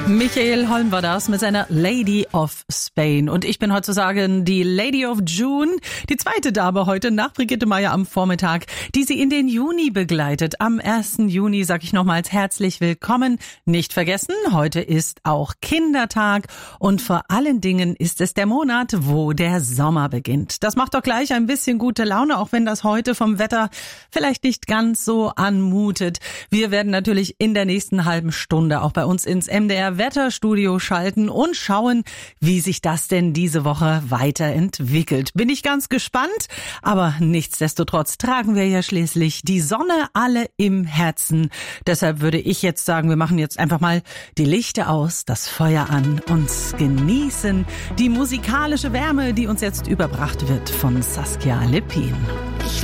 Michael Holm war das mit seiner Lady of Spain. Und ich bin heute sozusagen die Lady of June, die zweite Dame heute nach Brigitte Meier am Vormittag, die sie in den Juni begleitet. Am 1. Juni sage ich nochmals herzlich willkommen. Nicht vergessen, heute ist auch Kindertag und vor allen Dingen ist es der Monat, wo der Sommer beginnt. Das macht doch gleich ein bisschen gute Laune, auch wenn das heute vom Wetter vielleicht nicht ganz so anmutet. Wir werden natürlich in der nächsten halben Stunde auch bei uns ins MDR Wetterstudio schalten und schauen, wie sich das denn diese Woche weiterentwickelt. Bin ich ganz gespannt, aber nichtsdestotrotz tragen wir ja schließlich die Sonne alle im Herzen. Deshalb würde ich jetzt sagen, wir machen jetzt einfach mal die Lichter aus, das Feuer an und genießen die musikalische Wärme, die uns jetzt überbracht wird von Saskia Lippin. Ich